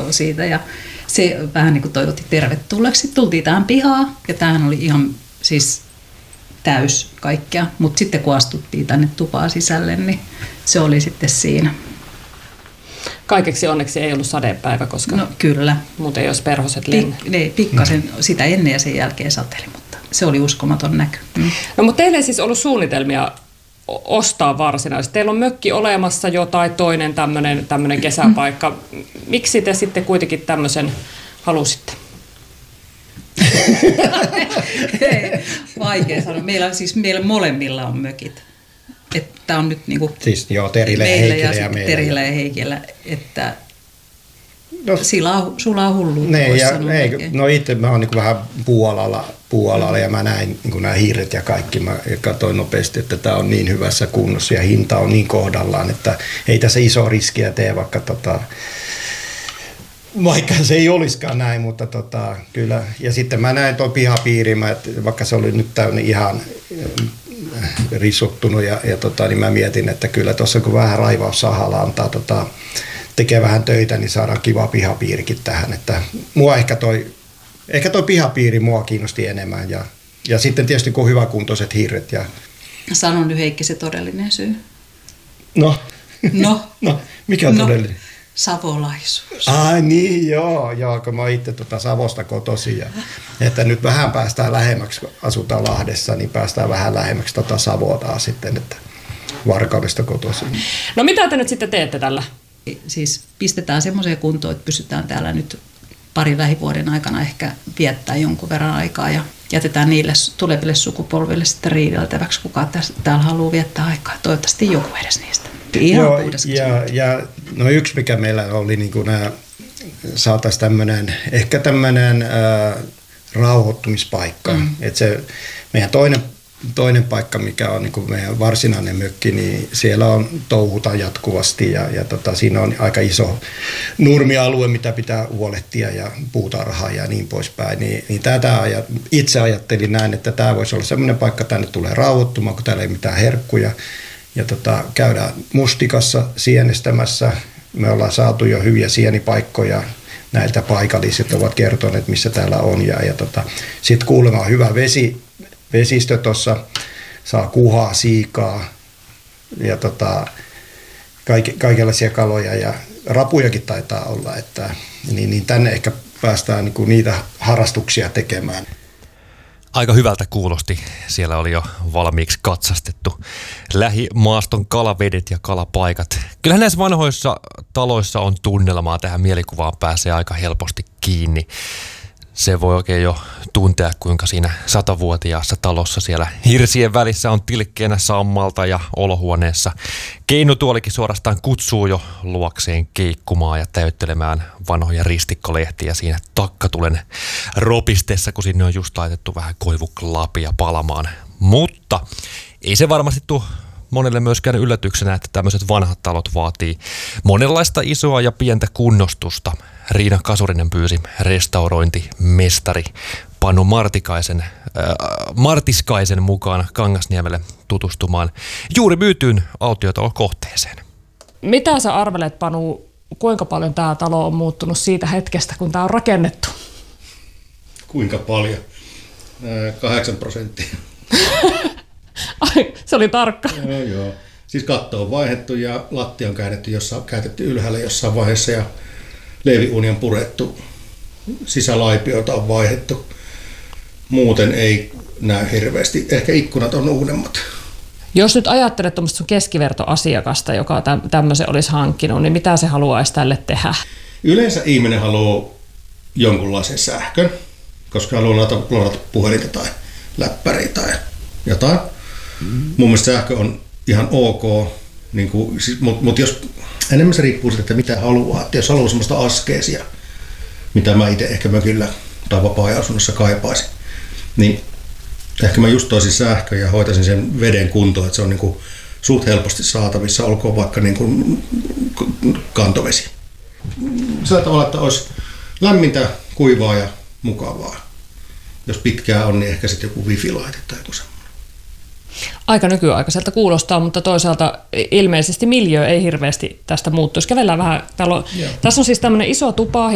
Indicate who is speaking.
Speaker 1: kertoo siitä ja se vähän niin kuin toivotti tervetulleeksi. Sitten tultiin tähän pihaan ja tämähän oli ihan siis täys kaikkea, mutta sitten kun astuttiin tänne tupaan sisälle, niin se oli sitten siinä.
Speaker 2: Kaikeksi onneksi ei ollut sadepäivä, koska
Speaker 1: no, kyllä.
Speaker 2: muuten ei olisi perhoset lennä.
Speaker 1: Pikkasen sitä ennen ja sen jälkeen sateli, mutta se oli uskomaton näky.
Speaker 2: No, mutta teillä ei siis ollut suunnitelmia ostaa varsinaisesti. Teillä on mökki olemassa jo tai toinen tämmöinen kesäpaikka. Miksi te sitten kuitenkin tämmöisen halusitte?
Speaker 1: Vaikea sanoa. Meillä molemmilla on mökit. Tämä on nyt niinku
Speaker 3: siis joo, Terillä ja Heikillä ja meillä.
Speaker 1: Terillä ja Heikillä, että sulla on hulluutta.
Speaker 3: No itse mä oon niinku vähän puualalla ja mä näin niinku nämä hiiret ja kaikki. Mä katsoin nopeasti, että tämä on niin hyvässä kunnossa ja hinta on niin kohdallaan, että ei tässä iso riskiä tee, vaikka se ei olisikaan näin, mutta kyllä. Ja sitten mä näin tuon pihapiirin, vaikka se oli nyt täynnä ihan risuttunut niin mä mietin, että kyllä tuossa kun vähän raivaussahalla antaa tekee vähän töitä, niin saadaan kiva pihapiirikin tähän. Että mua ehkä toi pihapiiri mua kiinnosti enemmän ja sitten tietysti kun on hyväkuntoiset hiiret.
Speaker 1: Sano nyt Heikki se todellinen syy.
Speaker 3: No, mikä on todellinen?
Speaker 1: Savolaisuus.
Speaker 3: Ai niin, joo, kun mä oon itse Savosta kotoisin. Että nyt vähän päästään lähemmäksi, kun asutaan Lahdessa, niin päästään vähän lähemmäksi Savotaa sitten, että Varkaudesta kotoisin.
Speaker 2: No mitä te nyt sitten teette tällä?
Speaker 1: Siis pistetään semmoiseen kuntoon, että pystytään täällä nyt parin lähivuoden aikana ehkä viettää jonkun verran aikaa ja jätetään niille tuleville sukupolville sitten riideltäväksi, kuka täällä haluaa viettää aikaa. Toivottavasti joku edes niistä.
Speaker 3: Joo, no yksi mikä meillä oli, niin kuin saataisiin ehkä tämmöinen rauhoittumispaikka. Että se meidän toinen paikka, mikä on niin kuin meidän varsinainen mökki, niin siellä on touhuta jatkuvasti ja siinä on aika iso nurmialue, mitä pitää huolehtia ja puutarhaa ja niin poispäin. Niin itse ajattelin näin, että tämä voisi olla semmoinen paikka, tänne tulee rauhoittumaan, kun täällä ei mitään herkkuja. Ja käydään mustikassa sienestämässä. Me ollaan saatu jo hyviä sienipaikkoja. Näiltä paikalliset ovat kertoneet, missä täällä on. Sitten kuulemma on hyvä vesistö tuossa. Saa kuhaa, siikaa ja kaikenlaisia kaloja. Ja rapujakin taitaa olla. Niin tänne ehkä päästään niinku niitä harrastuksia tekemään.
Speaker 4: Aika hyvältä kuulosti. Siellä oli jo valmiiksi katsastettu lähimaaston kalavedet ja kalapaikat. Kyllähän näissä vanhoissa taloissa on tunnelmaa. Tähän mielikuvaan pääsee aika helposti kiinni. Se voi oikein jo tuntea, kuinka siinä 100-vuotiaassa talossa siellä hirsien välissä on tilkkeenä sammalta ja olohuoneessa keinutuolikin suorastaan kutsuu jo luokseen keikkumaan ja täyttelemään vanhoja ristikkolehtiä siinä takkatulen ropistessa, kun sinne on just laitettu vähän koivuklapia palamaan. Mutta ei se varmasti tule monelle myöskään yllätyksenä, että tämmöiset vanhat talot vaatii monenlaista isoa ja pientä kunnostusta. Riina Kasurinen pyysi restaurointimestari Panu Martiskaisen mukaan Kangasniemelle tutustumaan juuri myytyyn autiotalokohteeseen. Mitä
Speaker 2: sä arvelet, Panu, kuinka paljon tämä talo on muuttunut siitä hetkestä, kun tämä on rakennettu?
Speaker 5: Kuinka paljon? 8%.
Speaker 2: Ai, se oli tarkka.
Speaker 5: Joo. Siis katto on vaihdettu ja lattia on käytetty ylhäällä jossain vaiheessa ja leiviuuni on purettu. Sisälaipioita on vaihdettu. Muuten ei näy hirveästi. Ehkä ikkunat on uudemmat.
Speaker 2: Jos nyt ajattelet tuommoista sun keskivertoasiakasta, joka tämmöisen olisi hankkinut, niin mitä se haluaisi tälle tehdä?
Speaker 5: Yleensä ihminen haluaa jonkunlaisen sähkön, koska haluaa ladata puhelinta tai läppäriä tai jotain. Mun mielestä sähkö on ihan ok, niin mutta jos enemmän se riippuu siitä, että mitä haluaa. Että jos haluaa semmoista askeesia, mitä mä itse ehkä mökillä tai vapaa-ajansunnossa kaipaisin, niin ehkä mä just toisin sähkö ja hoitaisin sen veden kuntoon, että se on niin kuin suht helposti saatavissa, olkoon vaikka niin kuin kantovesi. Sillä tavalla, että olisi lämmintä, kuivaa ja mukavaa. Jos pitkää on, niin ehkä sitten joku wifi-laite tai joku semmoinen.
Speaker 2: Aika nykyaikaiselta kuulostaa, mutta toisaalta ilmeisesti miljöö ei hirveästi tästä muuttuisi. Kävellään vähän. Tässä on siis tämmöinen iso tupa